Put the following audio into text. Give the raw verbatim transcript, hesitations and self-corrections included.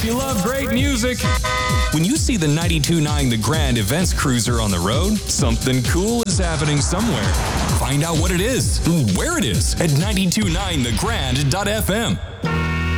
if you love great music. When you see the ninety-two point nine The Grand Events Cruiser on the road, something cool is happening somewhere. Find out what it is, where it is at ninety-two point nine the grand dot f m.